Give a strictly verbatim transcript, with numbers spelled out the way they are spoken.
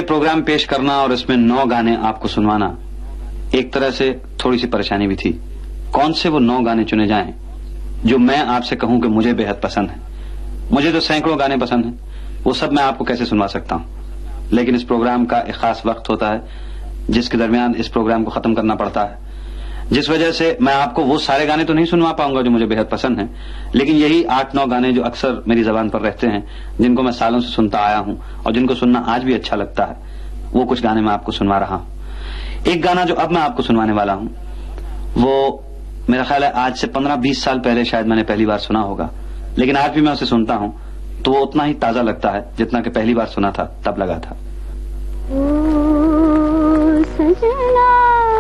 ये प्रोग्राम पेश करना और इसमें नौ गाने आपको सुनवाना एक तरह से थोड़ी सी परेशानी भी थी। कौन से वो नौ गाने चुने जाएं जो मैं आपसे कहूं कि मुझे बेहद पसंद है। मुझे तो सैकड़ों गाने पसंद हैं, वो सब मैं आपको कैसे सुनवा सकता हूं। लेकिन इस प्रोग्राम का एक खास वक्त होता है जिसके दरमियान इस प्रोग्राम को खत्म करना पड़ता है, जिस वजह से मैं आपको वो सारे गाने तो नहीं सुनवा पाऊंगा जो मुझे बेहद पसंद हैं, लेकिन यही आठ नौ गाने जो अक्सर मेरी जबान पर रहते हैं, जिनको मैं सालों से सुनता आया हूं और जिनको सुनना आज भी अच्छा लगता है, वो कुछ गाने मैं आपको सुनवा रहा हूं। एक गाना जो अब मैं आपको सुनवाने वाला हूं वो मेरा ख्याल है आज से पंद्रह बीस साल पहले शायद मैंने पहली बार सुना होगा, लेकिन आज भी मैं उसे सुनता हूं तो वो उतना ही ताजा लगता है जितना कि पहली बार सुना था तब लगा था। ओ सजना